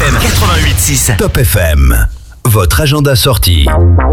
FM 88.6. Top FM, votre agenda sortie.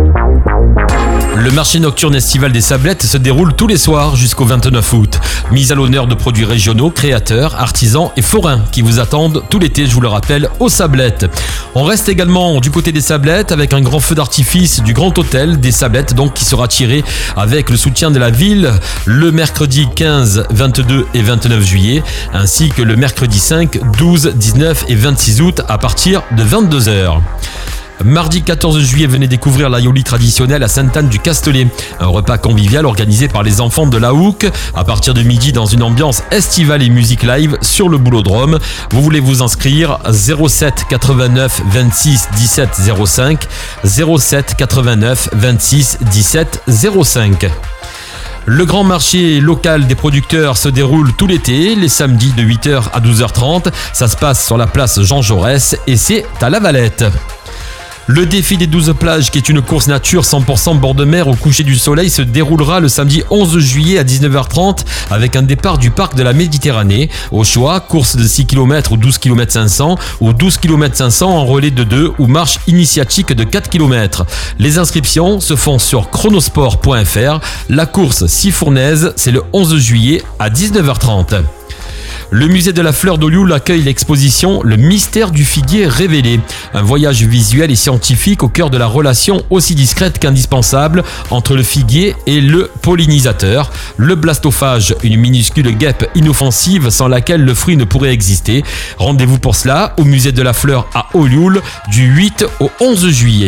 Le marché nocturne estival des Sablettes se déroule tous les soirs jusqu'au 29 août. Mise à l'honneur de produits régionaux, créateurs, artisans et forains qui vous attendent tout l'été, je vous le rappelle, aux Sablettes. On reste également du côté des Sablettes avec un grand feu d'artifice du Grand Hôtel des Sablettes, donc qui sera tiré avec le soutien de la ville le mercredi 15, 22 et 29 juillet, ainsi que le mercredi 5, 12, 19 et 26 août à partir de 22h. Mardi 14 juillet, venez découvrir l'aioli traditionnel à Sainte-Anne-du-Castellet. Un repas convivial organisé par les enfants de la Houque à partir de midi dans une ambiance estivale et musique live sur le Boulodrome. Vous voulez vous inscrire 07 89 26 17 05 07 89 26 17 05. Le grand marché local des producteurs se déroule tout l'été, les samedis de 8h à 12h30. Ça se passe sur la place Jean Jaurès et c'est à La Valette. Le défi des 12 plages, qui est une course nature 100% bord de mer au coucher du soleil, se déroulera le samedi 11 juillet à 19h30 avec un départ du parc de la Méditerranée. Au choix, course de 6 km ou 12 km 500 ou 12 km 500 en relais de 2 ou marche initiatique de 4 km. Les inscriptions se font sur chronosport.fr. La course Sifournaise, c'est le 11 juillet à 19h30. Le musée de la fleur d'Olioul accueille l'exposition Le mystère du figuier révélé. Un voyage visuel et scientifique au cœur de la relation aussi discrète qu'indispensable entre le figuier et le pollinisateur. Le blastophage, une minuscule guêpe inoffensive sans laquelle le fruit ne pourrait exister. Rendez-vous pour cela au musée de la fleur à Olioul du 8 au 11 juillet.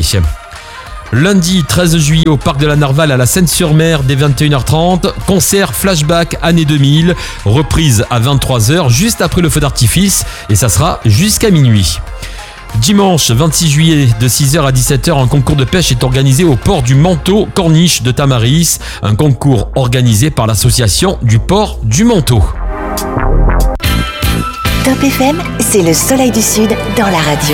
Lundi 13 juillet au parc de la Narval à la Seine-sur-Mer dès 21h30, concert flashback année 2000, reprise à 23h juste après le feu d'artifice et ça sera jusqu'à minuit. Dimanche 26 juillet de 6h à 17h, un concours de pêche est organisé au port du Manteau Corniche de Tamaris, un concours organisé par l'association du port du Manteau. Top FM, c'est le soleil du Sud dans la radio.